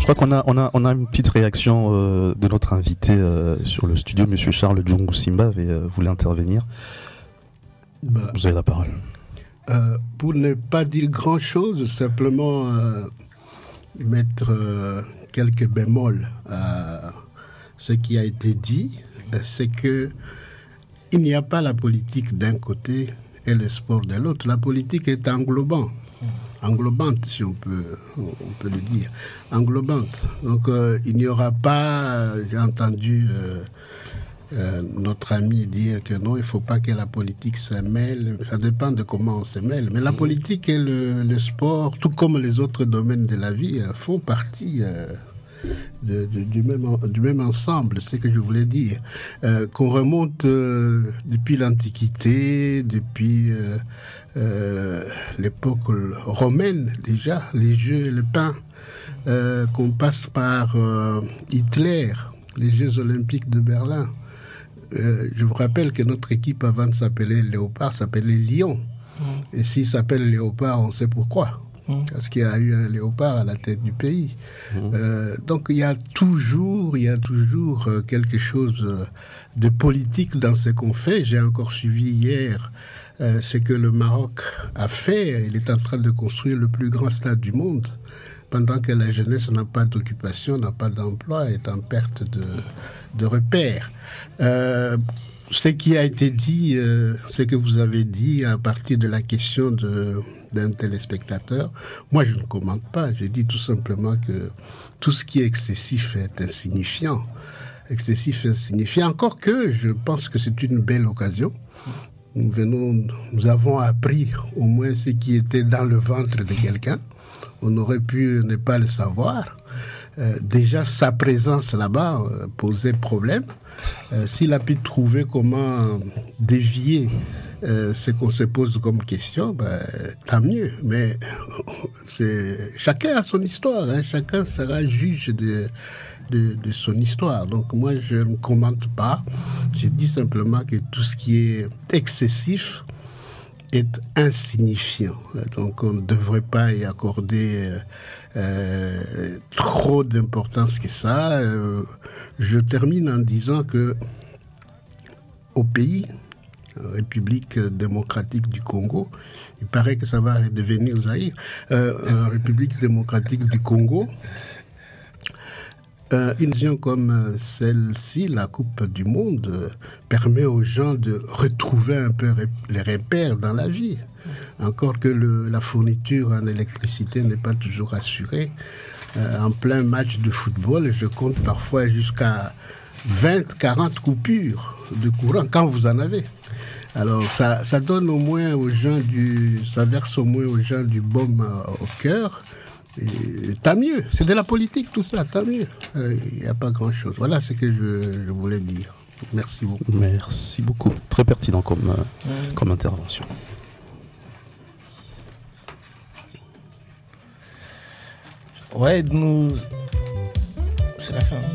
crois qu'on a une petite réaction de notre invité sur le studio, Monsieur Charles Djungu Simba voulait intervenir. Vous avez la parole. Pour ne pas dire grand-chose, simplement mettre quelques bémols à ce qui a été dit, c'est que il n'y a pas la politique d'un côté et le sport de l'autre. La politique est englobante, si on peut le dire, englobante. Donc il n'y aura pas, j'ai entendu notre ami dire que non, il ne faut pas que la politique se mêle. Ça dépend de comment on se mêle. Mais la politique et le sport, tout comme les autres domaines de la vie, font partie du même ensemble. C'est ce que je voulais dire. Qu'on remonte depuis l'Antiquité, depuis l'époque romaine déjà, les jeux, le pain, qu'on passe par Hitler, les Jeux Olympiques de Berlin. Je vous rappelle que notre équipe, avant de s'appeler Léopard, s'appelait Lion. Et s'il s'appelle Léopard, on sait pourquoi. Parce qu'il y a eu un léopard à la tête du pays. Donc il y a toujours quelque chose de politique dans ce qu'on fait. J'ai encore suivi hier ce que le Maroc a fait. Il est en train de construire le plus grand stade du monde, pendant que la jeunesse n'a pas d'occupation, n'a pas d'emploi, est en perte de repères. Ce qui a été dit, ce que vous avez dit à partir de la question d'un téléspectateur, moi je ne commente pas, je dis tout simplement que tout ce qui est excessif est insignifiant. Encore que je pense que c'est une belle occasion. Nous avons appris au moins ce qui était dans le ventre de quelqu'un. On aurait pu ne pas le savoir. Déjà, sa présence là-bas posait problème. S'il a pu trouver comment dévier ce qu'on se pose comme question, tant mieux. Mais chacun a son histoire. Chacun sera juge de son histoire. Donc moi, je ne commente pas. Je dis simplement que tout ce qui est excessif est insignifiant. Donc on ne devrait pas y accorder trop d'importance que ça. Je termine en disant que au pays, République démocratique du Congo, il paraît que ça va devenir Zaïre, République démocratique du Congo, une vision comme celle-ci, la Coupe du Monde, permet aux gens de retrouver un peu les repères dans la vie. Encore que la fourniture en électricité n'est pas toujours assurée. En plein match de football, je compte parfois jusqu'à 20-40 coupures de courant quand vous en avez. Alors ça donne au moins aux gens ça verse au moins aux gens du baume au cœur. Et tant mieux, c'est de la politique tout ça, tant mieux. Il n'y a pas grand-chose. Voilà ce que je voulais dire. Merci beaucoup. Merci beaucoup. Très pertinent comme intervention. Ouais, c'est la fin.